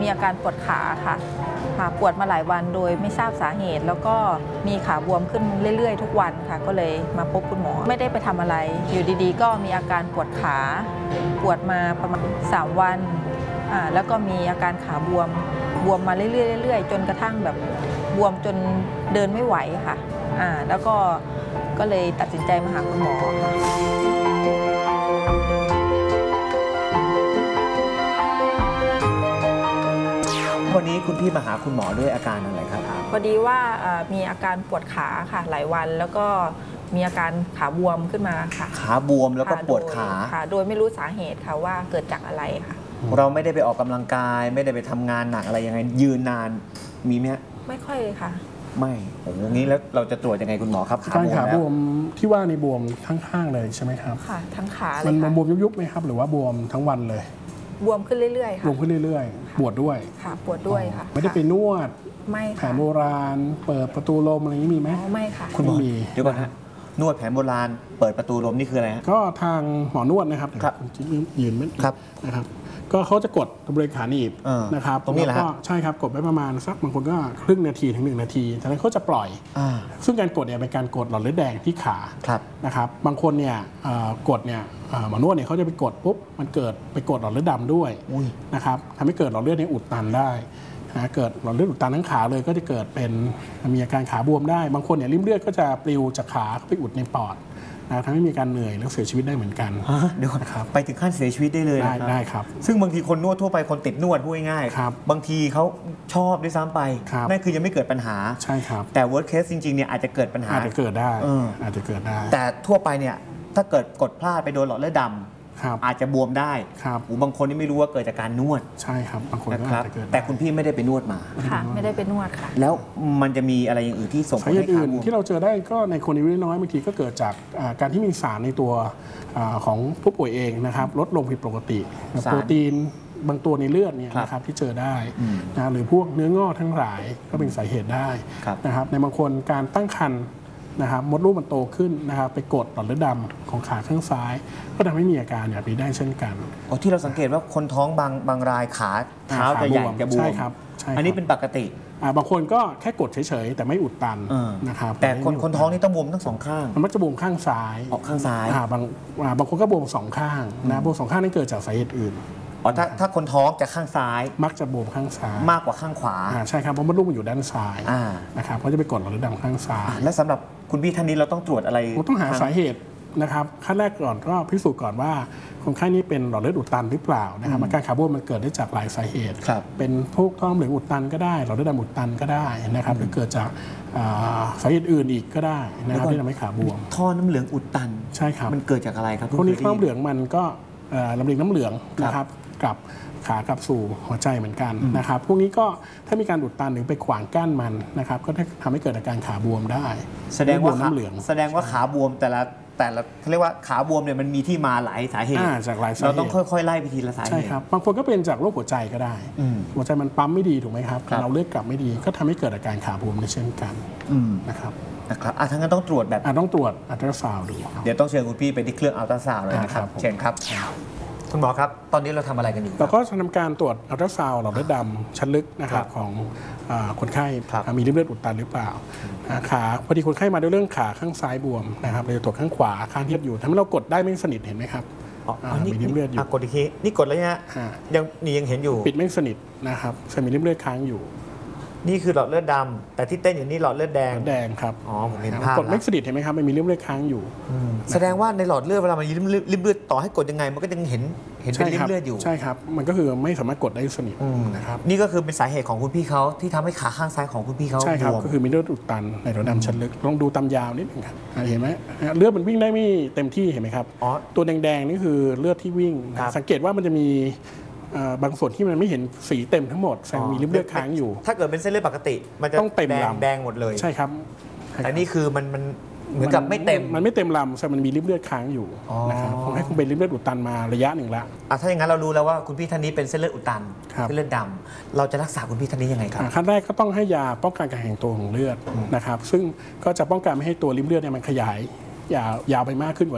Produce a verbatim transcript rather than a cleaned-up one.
มีอาการปวดขาค่ะค่ะปวดมาหลายวันโดยไม่ทราบสาเหตุแล้วก็มีขาบวมขึ้นเรื่อยๆทุกวันค่ะก็เลยมาพบคุณหมอไม่ได้ไปทำอะไรอยู่ดีๆก็มีอาการปวดขาปวดมาประมาณสามวันอ่าแล้วก็มีอาการขาบวมบวมมาเรื่อยๆเรื่อยๆจนกระทั่งแบบบวมจนเดินไม่ไหวค่ะอ่าแล้วก็ก็เลยตัดสินใจมาหาคุณหมอค่ะวันนี้คุณพี่มาหาคุณหมอด้วยอาการอะไรครับพอดีว่ามีอาการปวดขาค่ะหลายวันแล้วก็มีอาการขาบวมขึ้นมาค่ะขาบวมแล้วก็ปวดขาค่ะโดยไม่รู้สาเหตุค่ะว่าเกิดจากอะไรค่ะเราไม่ได้ไปออกกำลังกายไม่ได้ไปทำงานหนักอะไรยังไงยืนนานมีไหมไม่ค่อยเลยค่ะไม่โอ้โหงี้แล้วเราจะตรวจยังไงคุณหมอครับการขาบวมที่ว่าในบวมทั้งข้างเลยใช่ไหมครับค่ะทั้งขาเลยมันบวมยุบๆไหมครับหรือว่าบวมทั้งวันเลยบวมขึ้นเรื่อยๆค่ะบวมขึ้นเรื่อยๆปวดด้วยค่ะปวดด้วยค่ะไม่ได้ไปนวดไม่แผนโบราณเปิดประตูลมอะไรนี้มีไหมไม่ค่ะคุณหมอเดี๋ยวก่อนฮะนวดแผนโบราณเปิดประตูลมนี่คืออะไรฮะก็ทางหมอนวดนะครับครับยืนไม่ครับนะครับก็เขาจะกดบริเวณขาหนีบนะครับตรงนี้แหละก็ใช่ครับกดไว้ประมาณสักบางคนก็ครึ่งนาทีถึงหนึ่งนาทีจากนั้นเขาจะปล่อยซึ่งการกดเนี่ยเป็นการกดหลอดเลือดแดงที่ขานะครับบางคนเนี่ยกดเนี่ยหมอนวดเนี่ยเขาจะไปกดปุ๊บมันเกิดไปกดหลอดเลือดดำด้วยนะครับทำให้เกิดหลอดเลือดในอุดตันได้นะเกิดหลอดเลือดอุดตันทั้งขาเลยก็จะเกิดเป็นมีอาการขาบวมได้บางคนเนี่ยริ่มเลือดก็จะปลิวจากขาไปอุดในปอดทำให้มีการเหนื่อยแล้วเสียชีวิตได้เหมือนกันเดี๋ยวครับไปถึงขั้นเสียชีวิตได้เลยได้ได้ครับซึ่งบางทีคนนวดทั่วไปคนติดนวดพูดง่ายๆบางทีเขาชอบด้วยซ้ำไปนั่นคือยังไม่เกิดปัญหาใช่ครับแต่ worst case จริงๆเนี่ยอาจจะเกิดปัญหาอาจจะเกิดได้อาจจะเกิดได้แต่ทั่วไปเนี่ยถ้าเกิดกดพลาดไปโดนหลอดเลือดดำอาจจะบวมได้ครับบางคนนี่ไม่รู้ว่าเกิดจากการนวดใช่ครับบางคนก็อาจจะเกิดแต่คุณพี่ไม่ได้ไปนวดมาค่ะไม่ได้ไปนวดค่ะแล้วมันจะมีอะไรอย่างอื่นที่ส่งผลให้ขาบวมที่เราเจอได้ก็ในคนอายุน้อยบางทีก็เกิดจากการที่มีสารในตัวของผู้ป่วยเองนะครับลดลงผิดปกติโปรตีนบางตัวในเลือดเนี่ยนะครับที่เจอได้นะหรือพวกเนื้องอกทั้งหลายก็เป็นสาเหตุได้นะครับในบางคนการตั้งครรภ์นะครับมดลูกมันโตขึ้นนะครับไปกดหลอดเลือดดำของขาข้างซ้ายก็ทำให้มีอาการแบบนี้ได้เช่นกันอ๋อที่เราสังเกตว่าคนท้องบางบางรายขาเท้าจะใหญ่จะบวมใช่ครับอันนี้เป็นปกติบางคนก็แค่กดเฉยๆแต่ไม่อุดตันนะครับแต่คนคนท้องนี่ต้องบวมทั้งสองข้างมันมักจะบวมข้างซ้ายออกข้างซ้ายบางบางคนก็บวมสองข้างนะบวมสองข้างนั่นเกิดจากสาเหตุอื่นอ๋อถ้าถ้าคนท้องจะข้างซ้ายมักจะบวมข้างซ้ายมากกว่าข้างขวาใช่ครับเพราะมดลูกมันอยู่ด้านซ้ายนะครับก็จะไปกดหลอดเลือดดำข้างซ้ายและสำหรับคุณพี่ท่านนี้เราต้องตรวจอะไรต้องหาสาเหตุนะครับขั้นแรกก่อนก็พิสูจน์ก่อนว่าคนไข้นี้เป็นหลอดเลือดอุดตันหรือเปล่านะครับอาการขาบวมมันเกิดได้จากหลายสาเหตุเป็นพวกท่อน้ำเหลืองอุดตันก็ได้หลอดเลือดดำอุดตันก็ได้นะครับหรือเกิดจากสาเหตุอื่นอีกก็ได้นะครับที่ทำให้ขาบวมท่อน้ำเหลืองอุดตันใช่ครับมันเกิดจากอะไรครับพวกนี้ท่อน้ำเหลืองมันก็ลำเลียงน้ำเหลืองนะครับกับขากลับสู่หัวใจเหมือนกันนะครับพวกนี้ก็ถ้ามีการอุดตันหรือไปขวางกั้นมันนะครับก็ทำให้เกิดอาการขาบวมได้แสดงว่าน้ำเหลืองแสดงว่าขาบวมแต่ละแต่ละเขาเรียกว่าขาบวมเนี่ยมันมีที่มาหลายสาเหตุจากหลายสาเหตุเราต้องค่อยๆไล่ไปทีละสาเหตุใช่ครับบางคนก็เป็นจากโรคหัวใจก็ได้หัวใจมันปั๊มไม่ดีถูกไหมครับเราเลือดกลับไม่ดีก็ทำให้เกิดอาการขาบวมในเช่นกันนะครับนะครับอ่ะทั้งนั้นต้องตรวจแบบต้องตรวจอัลตราซาวด์ดูเดี๋ยวต้องเชิญคุณพี่ไปที่เครื่องอัลตราซาวด์เลยนะครับเชิญครับคุณหมอครับตอนนี้เราทำอะไรกันอยู่เราก็จะทำการตรวจอัลตราซาวด์หลอดเลือดดำชั้นลึกนะครับของคนไข้มีริ่มเลือดอุดตันหรือเปล่าขาพอดีคนไข้มาด้วยเรื่องขาข้างซ้ายบวมนะครับเราจะตรวจข้างขวาข้างที่อยู่ทำให้เรากดได้ไม่สนิทเห็นไหมครับมีริ่มเลือดอยู่กดอีกทีนี่กดแล้วเนี่ยยังนี่ยังเห็นอยู่ปิดไม่สนิทนะครับจะมีริ่มเลือดค้างอยู่นี่คือหลอดเลือดดำแต่ที่เต้นอยู่นี่หลอดเลือดแดงแดงครับอ๋อผมเห็นภาพกดไม่สนิทเห็นไหมครับมันมีริ่มเลือดค้างอยู่แสดงว่าในหลอดเลือดเวลามันริ่มเลือดต่อให้กดยังไงมันก็ยังเห็นเห็นเป็นริ่มเลือดอยู่ใช่ครับมันก็คือไม่สามารถกดได้สนิทนะครับนี่ก็คือเป็นสาเหตุของคุณพี่เขาที่ทำให้ขาข้างซ้ายของคุณพี่เขาใช่ครับก็คือมีเลือดอุดตันในหลอดดำชั้นลึกลองดูตามยาวนิดนึงครับเห็นไหมเลือดมันวิ่งได้ไม่เต็มที่เห็นไหมครับตัวแดงๆนี่คือเลือดที่วิ่งสังเกตว่ามันจะมีบางส่วนที่มันไม่เห็นสีเต็มทั้งหมดแสดงมีริ่มเลือดค้างอยู่ถ้าเกิดเป็นเส้นเลือดปกติมันจะต้องเต็มลำแดงหมดเลยใช่ครับแต่นี่คือมันมันเหมือนกับไม่เต็มมันไม่เต็มลำแต่มันมีริ่มเลือดค้างอยู่นะครับผมให้คุณเป็นริ่มเลือดอุดตันมาระยะหนึ่งแล้วถ้าอย่างนั้นเรารู้แล้วว่าคุณพี่ท่านนี้เป็นเส้นเลือดอุดตันเส้นเลือดดำเราจะรักษาคุณพี่ท่านนี้ยังไงครับขั้นแรกก็ต้องให้ยาป้องกันการแข็งตัวของเลือดนะครับซึ่งก็จะป้องกันไม่ให้ตัวริ่มเลือดเนี่ยมันขยายยาวยาวไปมากขึ้นกว่า